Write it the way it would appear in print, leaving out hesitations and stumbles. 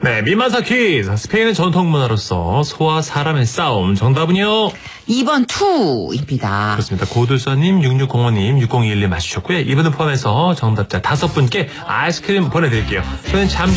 네, 미마사 퀴즈. 스페인의 전통 문화로서 소와 사람의 싸움. 정답은요? 2번 2입니다. 그렇습니다. 고들서님, 6605님, 6021님 맞추셨고요. 이분들 포함해서 정답자 5분께 아이스크림 보내드릴게요. 저는 잠시